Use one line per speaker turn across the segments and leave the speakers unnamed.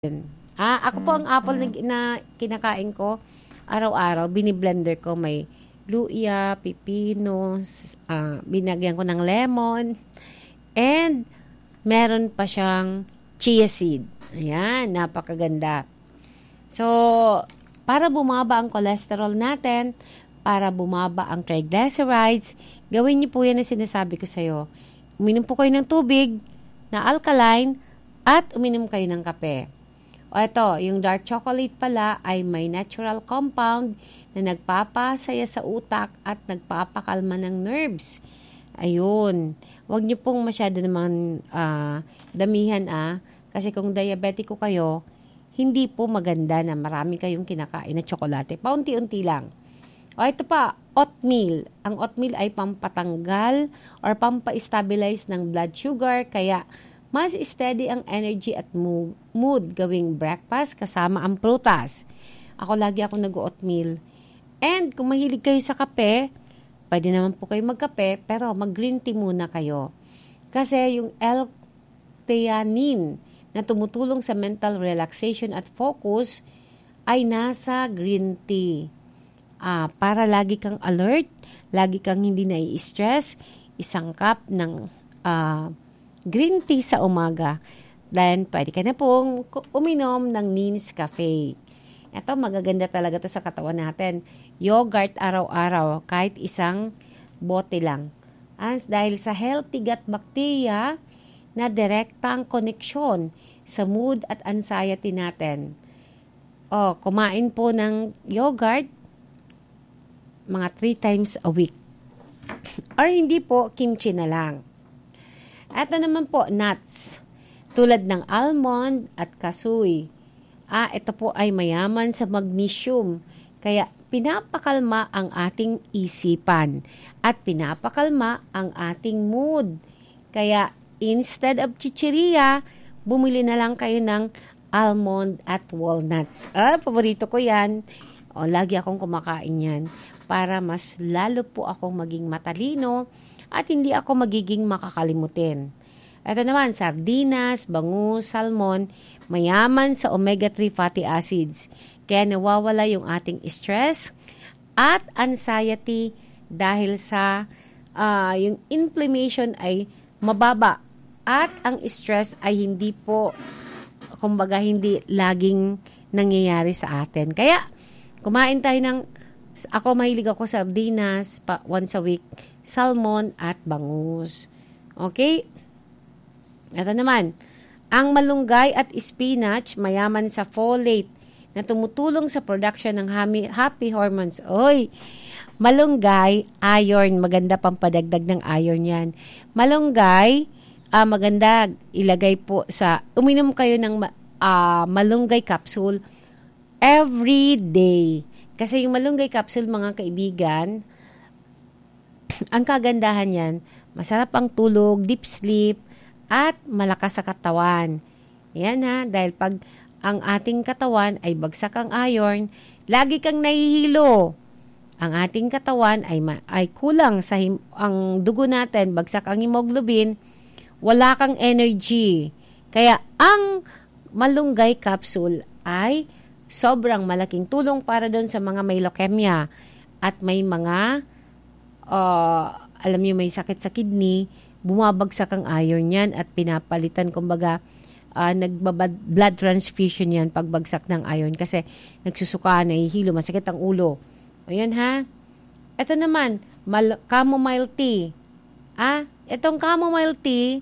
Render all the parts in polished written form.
Ako po ang apple na kinakain ko araw-araw, bini-blender ko. May luya, pipino, binagyan ko ng lemon, and meron pa siyang chia seed. Ayan, napakaganda. So, para bumaba ang cholesterol natin, para bumaba ang triglycerides, gawin niyo po yan na sinasabi ko sa'yo. Uminom po kayo ng tubig na alkaline at uminom kayo ng kape. O ito, yung dark chocolate pala ay may natural compound na nagpapasaya sa utak at nagpapakalma ng nerves. Ayun. Huwag niyo pong masyado naman damihan kasi kung diabetiko kayo, hindi po maganda na marami kayong kinakain na tsokolate. Paunti-unti lang. O ito pa, oatmeal. Ang oatmeal ay pampatanggal or pampa-stabilize ng blood sugar, kaya mas steady ang energy at mood gawing breakfast kasama ang prutas. Ako lagi ako nag-oatmeal. And kung mahilig kayo sa kape, pwede naman po kayo magkape, pero mag-green tea muna kayo. Kasi yung L-theanine na tumutulong sa mental relaxation at focus ay nasa green tea. Para lagi kang alert, lagi kang hindi nai-stress, isang cup ng green tea sa umaga. Then, pwede ka na pong uminom ng Nins Cafe. Ito, magaganda talaga to sa katawan natin. Yogurt araw-araw, kahit isang bote lang. Dahil sa healthy gut bacteria na direktang koneksyon sa mood at anxiety natin. Kumain po ng yogurt mga 3 times a week. Or hindi po, kimchi na lang. Ito naman po, nuts. Tulad ng almond at kasui. Ito po ay mayaman sa magnesium. Kaya pinapakalma ang ating isipan. At pinapakalma ang ating mood. Kaya instead of chichirya, bumili na lang kayo ng almond at walnuts. Paborito ko yan. Lagi akong kumakain yan. Para mas lalo po akong maging matalino at hindi ako magiging makakalimutin. Ito naman, sardinas, bangus, salmon, mayaman sa omega-3 fatty acids. Kaya nawawala yung ating stress at anxiety dahil sa yung inflammation ay mababa at ang stress ay hindi po, kumbaga hindi laging nangyayari sa atin. Kaya kumain tayo ako mahilig ako sardinas once a week, salmon at bangus. Okay? Ito naman, ang malunggay at spinach mayaman sa folate na tumutulong sa production ng happy hormones. Malunggay, iron, maganda pampadagdag ng iron yan. Malunggay, maganda ilagay po uminom kayo ng malunggay capsule every day. Kasi yung malunggay capsule, mga kaibigan, ang kagandahan yan, masarap ang tulog, deep sleep, at malakas sa katawan. Yan dahil pag ang ating katawan ay bagsak ang iron, lagi kang nahihilo. Ang ating katawan ay kulang ang dugo natin, bagsak ang hemoglobin, wala kang energy. Kaya ang malunggay capsule ay sobrang malaking tulong para doon sa mga may leukemia at may mga alam niyo may sakit sa kidney, bumabagsak ang iron yan at pinapalitan, kumbaga blood transfusion yan pagbagsak ng iron kasi nagsusuka, nahihilo, masakit ang ulo. Ayan Ito naman, chamomile tea. Itong chamomile tea,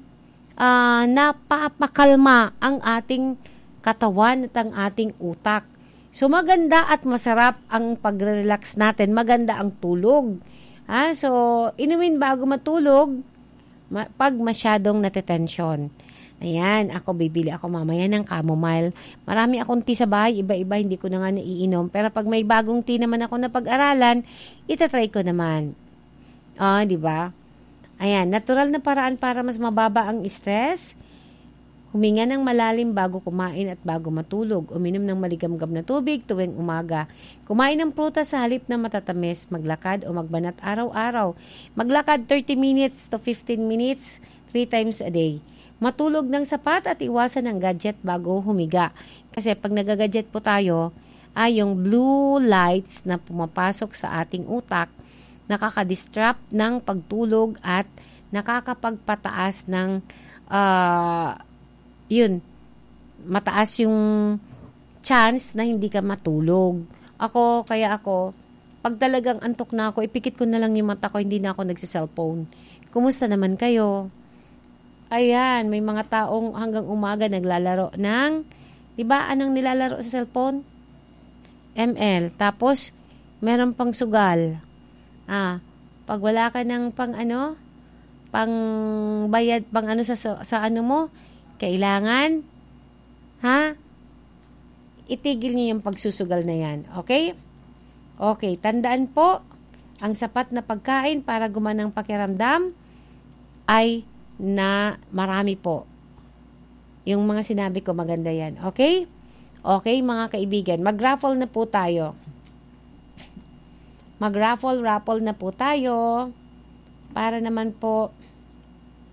napapakalma ang ating katawan at ang ating utak. So, maganda at masarap ang pag-relax natin. Maganda ang tulog. So, inumin bago matulog pag masyadong natetensyon. Ayan, ako bibili ako mamaya ng chamomile. Marami akong tea sa bahay, iba-iba, hindi ko na nga naiinom. Pero pag may bagong tea naman ako na pag-aralan, itatry ko naman. Di ba? Ayan, natural na paraan para mas mababa ang stress. Huminga ng malalim bago kumain at bago matulog. Uminom ng maligamgam na tubig tuwing umaga. Kumain ng prutas sa halip na matatamis. Maglakad o magbanat araw-araw. Maglakad 30 minutes to 15 minutes, 3 times a day. Matulog ng sapat at iwasan ng gadget bago humiga. Kasi pag nagagadget po tayo, yung blue lights na pumapasok sa ating utak, nakaka-disrupt ng pagtulog at nakakapagpataas ng mataas yung chance na hindi ka matulog. Kaya ako, pag talagang antok na ako, ipikit ko na lang yung mata ko, hindi na ako nagsiselfone. Kumusta naman kayo? Ayan, may mga taong hanggang umaga naglalaro ng, di ba, anong nilalaro sa cellphone? ML. Tapos, meron pang sugal. Pag wala ka ng pang bayad, sa ano mo, kailangan, itigil niyo yung pagsusugal na yan. Okay? Okay, tandaan po, ang sapat na pagkain para gumanang pakiramdam ay na marami po. Yung mga sinabi ko, maganda yan. Okay? Okay, mga kaibigan. Mag-raffle na po tayo. Mag-raffle na po tayo para naman po